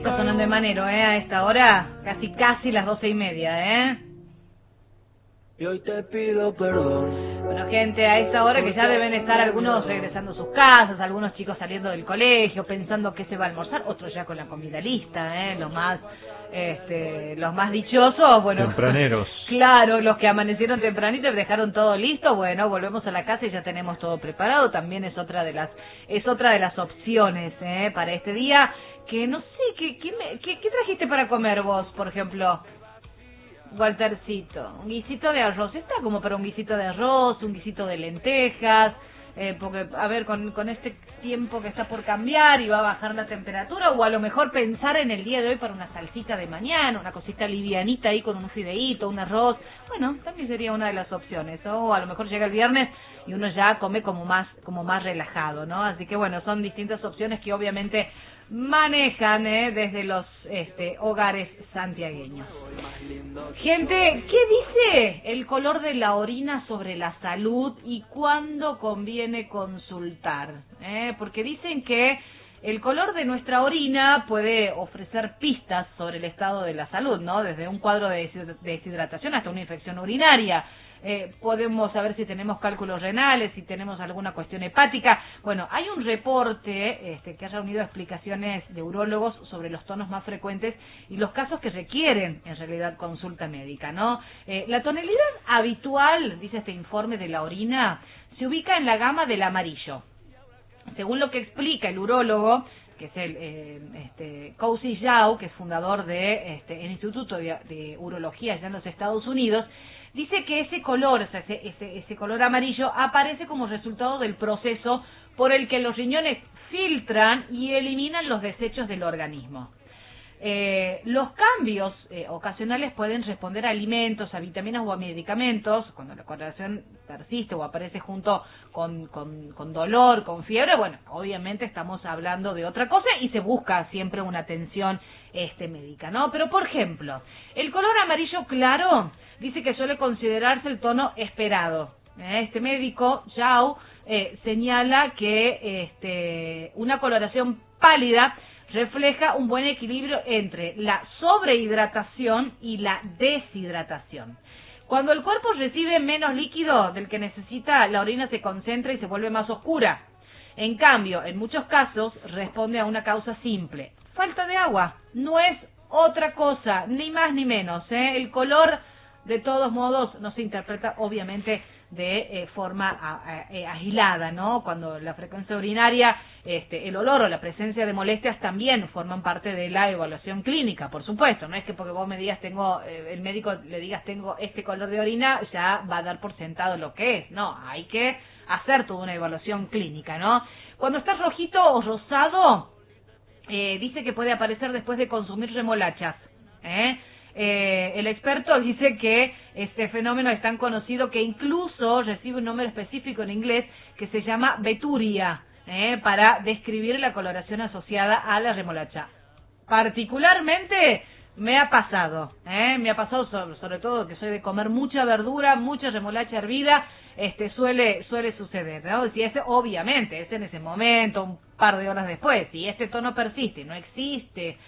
Está sonando Emanero, a esta hora, casi las 12:30, Y hoy te pido perdón. Bueno, gente, a esta hora que ya deben estar algunos regresando a sus casas, algunos chicos saliendo del colegio, pensando qué se va a almorzar, otros ya con la comida lista, los más dichosos, bueno. Tempraneros. Claro, los que amanecieron tempranito y dejaron todo listo, bueno, volvemos a la casa y ya tenemos todo preparado, también es otra de las opciones, para este día, que no sé, ¿qué trajiste para comer vos, por ejemplo? Waltercito, un guisito de arroz, está como para un guisito de arroz, un guisito de lentejas, porque, a ver, con este tiempo que está por cambiar y va a bajar la temperatura, o a lo mejor pensar en el día de hoy para una salsita de mañana, una cosita livianita ahí con un fideíto, un arroz, bueno, también sería una de las opciones, o a lo mejor llega el viernes y uno ya come como más relajado, ¿no? Así que bueno, son distintas opciones que obviamente manejan desde los hogares santiagueños. Gente, ¿qué dice el color de la orina sobre la salud y cuándo conviene consultar? Porque dicen que el color de nuestra orina puede ofrecer pistas sobre el estado de la salud, ¿no? Desde un cuadro de deshidratación hasta una infección urinaria. Podemos saber si tenemos cálculos renales, si tenemos alguna cuestión hepática. Bueno, hay un reporte que ha reunido explicaciones de urólogos sobre los tonos más frecuentes y los casos que requieren, en realidad, consulta médica, ¿no? La tonalidad habitual, dice este informe de la orina, se ubica en la gama del amarillo. Según lo que explica el urólogo, que es el Cousy Yao, que es fundador de el Instituto de Urología allá en los Estados Unidos, dice que ese color, o sea, ese color amarillo, aparece como resultado del proceso por el que los riñones filtran y eliminan los desechos del organismo. Los cambios ocasionales pueden responder a alimentos, a vitaminas o a medicamentos. Cuando la coloración persiste o aparece junto con dolor, con fiebre, bueno, obviamente estamos hablando de otra cosa y se busca siempre una atención médica, ¿no? Pero, por ejemplo, el color amarillo claro dice que suele considerarse el tono esperado. Este médico, Yao, señala que una coloración pálida refleja un buen equilibrio entre la sobrehidratación y la deshidratación. Cuando el cuerpo recibe menos líquido del que necesita, la orina se concentra y se vuelve más oscura. En cambio, en muchos casos, responde a una causa simple: falta de agua. No es otra cosa, ni más ni menos. El color, de todos modos, no se interpreta, obviamente, de forma aislada, ¿no? Cuando la frecuencia urinaria, el olor o la presencia de molestias también forman parte de la evaluación clínica, por supuesto. No es que porque vos me digas el médico le digas tengo este color de orina, ya va a dar por sentado lo que es. No, hay que hacer toda una evaluación clínica, ¿no? Cuando está rojito o rosado, dice que puede aparecer después de consumir remolachas, el experto dice que este fenómeno es tan conocido que incluso recibe un nombre específico en inglés que se llama veturia, para describir la coloración asociada a la remolacha. Particularmente me ha pasado sobre todo que soy de comer mucha verdura, mucha remolacha hervida, suele suceder, ¿no? Si obviamente es en ese momento, un par de horas después, si este tono persiste, no existe